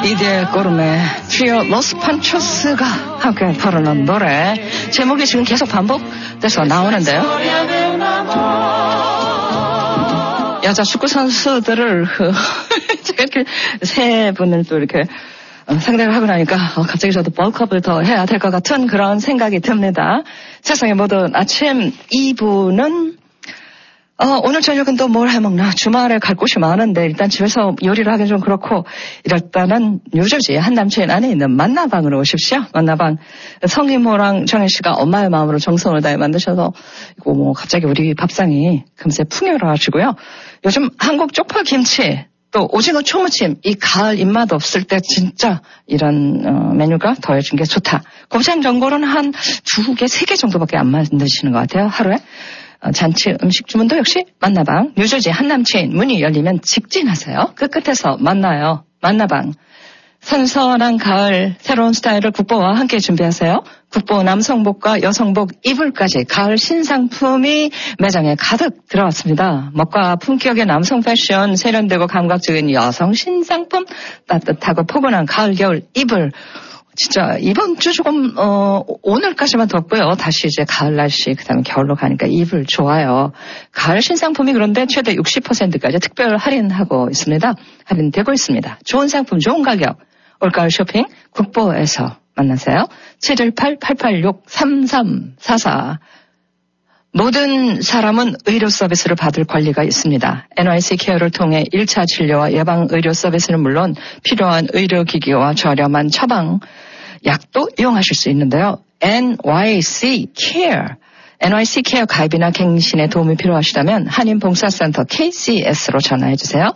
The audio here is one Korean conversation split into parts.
이디의 꼬르메 트리오 로스 판초스가 함께 부르는 노래 제목이 지금 계속 반복돼서 나오는데요. 여자 축구 선수들을 이렇게 세 분을 또 이렇게 상대를 하고 나니까 갑자기 저도 벌크업을 더 해야 될 것 같은 그런 생각이 듭니다. 세상의 모든 아침 2부는 오늘 저녁은 또 뭘 해먹나 주말에 갈 곳이 많은데 일단 집에서 요리를 하긴 좀 그렇고 이럴 때는 뉴저지 한남친 안에 있는 만나방으로 오십시오. 만나방 성이모랑 정혜씨가 엄마의 마음으로 정성을 다해 만드셔서 이거 뭐 갑자기 우리 밥상이 금세 풍요로워지고요. 요즘 한국 쪽파김치 또 오징어 초무침 이 가을 입맛 없을 때 진짜 이런 메뉴가 더해진 게 좋다. 곱창 전골은 한 2개, 3개 정도밖에 안 만드시는 것 같아요. 하루에. 잔치 음식 주문도 역시 만나방 뉴저지 한남체인 문이 열리면 직진하세요. 그 끝에서 만나요. 만나방. 선선한 가을 새로운 스타일을 국보와 함께 준비하세요. 국보 남성복과 여성복 이불까지 가을 신상품이 매장에 가득 들어왔습니다. 멋과 품격의 남성 패션, 세련되고 감각적인 여성 신상품, 따뜻하고 포근한 가을 겨울 이불. 진짜 이번 주 조금 오늘까지만 덥고요. 다시 이제 가을 날씨 그다음에 겨울로 가니까 이불 좋아요. 가을 신상품이 그런데 최대 60%까지 특별 할인하고 있습니다. 할인되고 있습니다. 좋은 상품 좋은 가격 올가을 쇼핑 국보에서 만나세요. 718-886-3344 모든 사람은 의료 서비스를 받을 권리가 있습니다. NYC 케어를 통해 1차 진료와 예방 의료 서비스는 물론 필요한 의료기기와 저렴한 처방, 약도 이용하실 수 있는데요. NYC Care. NYC 케어 가입이나 갱신에 도움이 필요하시다면 한인봉사센터 KCS로 전화해주세요.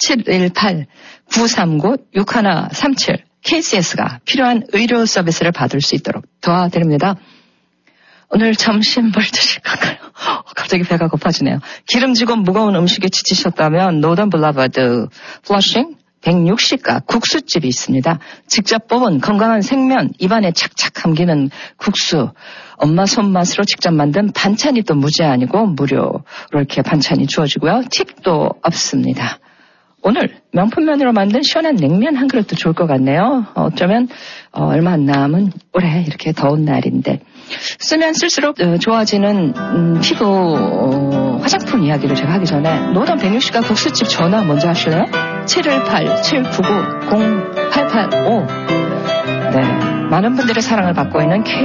718-939-6137 KCS가 필요한 의료 서비스를 받을 수 있도록 도와드립니다. 오늘 점심 뭘 드실 건가요? 갑자기 배가 고파지네요. 기름지고 무거운 음식에 지치셨다면 노던 블라버드 플러싱 160가 국수집이 있습니다. 직접 뽑은 건강한 생면 입안에 착착 감기는 국수. 엄마 손맛으로 직접 만든 반찬이 또 무제한이고 무료로 이렇게 반찬이 주어지고요. 팁도 없습니다. 오늘 명품면으로 만든 시원한 냉면 한 그릇도 좋을 것 같네요. 어쩌면 얼마 안 남은 올해 이렇게 더운 날인데 쓰면 쓸수록 좋아지는 피부 화장품 이야기를 제가 하기 전에 노던 160가 국수집 전화 먼저 하실래요? 718-799-0885 네, 많은 분들의 사랑을 받고 있는